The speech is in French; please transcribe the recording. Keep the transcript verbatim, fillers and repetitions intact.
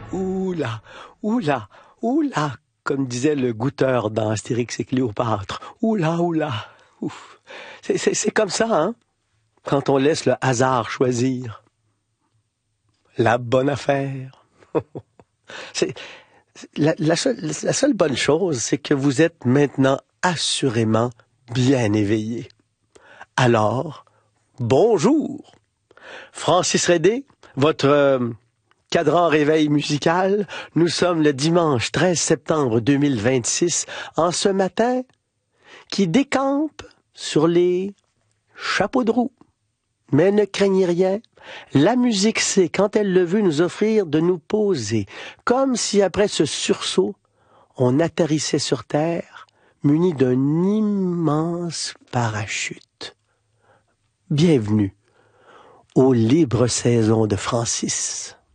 Oula, oula, oula, comme disait le goûteur dans Astérix et Cléopâtre. Oula, oula, ouf. C'est, c'est, c'est comme ça, hein, quand on laisse le hasard choisir la bonne affaire. c'est, la, la, seule, la seule bonne chose, c'est que vous êtes maintenant assurément bien éveillé. Alors, bonjour. Francis Redé, votre euh, cadran réveil musical. Nous sommes le dimanche treize septembre deux mille vingt-six, en ce matin qui décampe sur les chapeaux de roue. Mais ne craignez rien, la musique sait, quand elle le veut, nous offrir de nous poser, comme si après ce sursaut, on atterrissait sur Terre, muni d'un immense parachute. Bienvenue aux libres saisons de Francis.